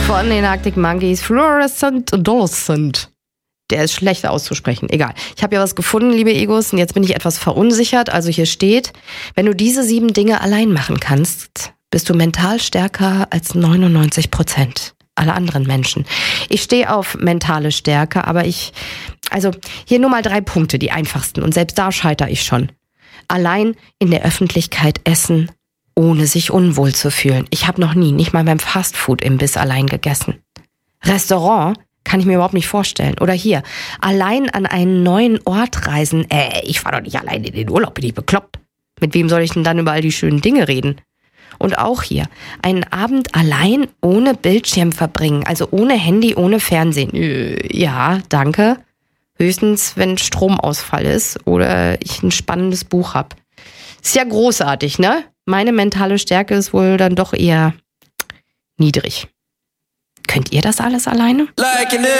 Von den Arctic Monkeys, Fluorescent Adolescent. Der ist schlecht auszusprechen, egal. Ich habe ja was gefunden, liebe Egos, und jetzt bin ich etwas verunsichert. Also hier steht, wenn du diese 7 Dinge allein machen kannst, bist du mental stärker als 99% aller anderen Menschen. Ich stehe auf mentale Stärke, aber also hier nur mal 3 Punkte, die einfachsten. Und selbst da scheitere ich schon. Allein in der Öffentlichkeit essen, ohne sich unwohl zu fühlen. Ich habe noch nie, nicht mal beim Fastfood-Imbiss allein gegessen. Restaurant kann ich mir überhaupt nicht vorstellen. Oder hier, allein an einen neuen Ort reisen. Ich fahre doch nicht allein in den Urlaub, bin ich bekloppt. Mit wem soll ich denn dann über all die schönen Dinge reden? Und auch hier, einen Abend allein ohne Bildschirm verbringen, also ohne Handy, ohne Fernsehen. Ja, danke. Höchstens, wenn Stromausfall ist oder ich ein spannendes Buch habe. Ist ja großartig, ne? Meine mentale Stärke ist wohl dann doch eher niedrig. Könnt ihr das alles alleine?